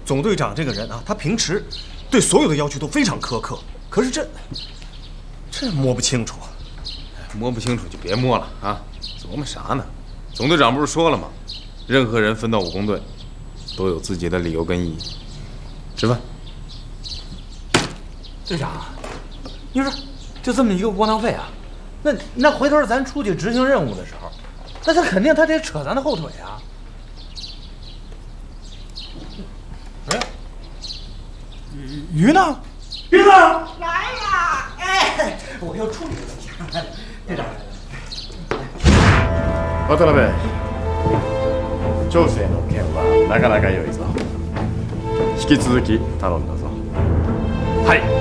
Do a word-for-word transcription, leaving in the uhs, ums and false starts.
总队长这个人啊，他平时对所有的要求都非常苛刻，可是这这摸不清楚。 摸不清楚就别摸了啊！琢磨啥呢？总队长不是说了吗？任何人分到武工队，都有自己的理由跟意义。吃饭。 队长，你说就这么一个窝囊废啊，那那回头咱出去执行任务的时候，那他肯定他得扯咱的后腿啊。哎，鱼呢？鱼呢？ 来呀！哎，我要处理一下。队长， 渡辺、長生の件はなかなか良いぞ。引き続き頼んだぞ。はい。